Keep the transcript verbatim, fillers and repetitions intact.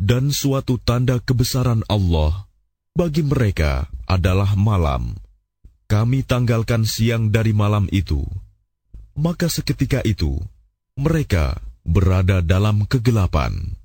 Dan suatu tanda kebesaran Allah bagi mereka adalah malam. Kami tanggalkan siang dari malam itu. Maka seketika itu, mereka berada dalam kegelapan.